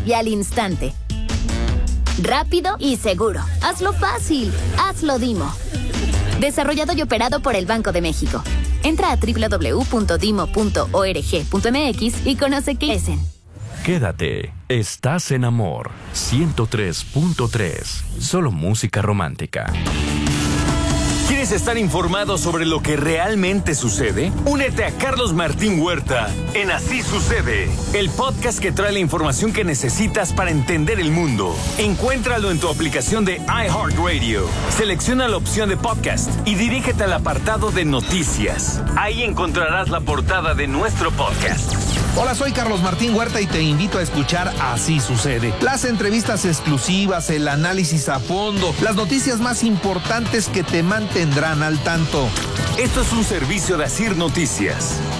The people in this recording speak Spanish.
y al instante. Rápido y seguro. Hazlo fácil. Hazlo Dimo. Desarrollado y operado por el Banco de México. Entra a www.dimo.org.mx y conoce qué es. Quédate. Estás en Amor 103.3. Solo música romántica. ¿Quieres estar informado sobre lo que realmente sucede? Únete a Carlos Martín Huerta en Así Sucede, el podcast que trae la información que necesitas para entender el mundo. Encuéntralo en tu aplicación de iHeartRadio. Selecciona la opción de podcast y dirígete al apartado de noticias. Ahí encontrarás la portada de nuestro podcast. Hola, soy Carlos Martín Huerta y te invito a escuchar Así Sucede. Las entrevistas exclusivas, el análisis a fondo, las noticias más importantes que te mantendrán al tanto. Esto es un servicio de Asir Noticias.